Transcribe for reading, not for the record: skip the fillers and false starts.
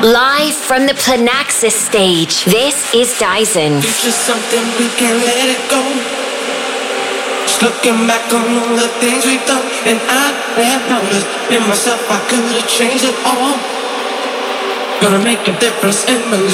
Live from the Planaxis stage, this is Dyson. It's just something we can't let it go. Just looking back on all the things we've done, and I have noticed in myself I could have changed it all. Gonna make a difference in my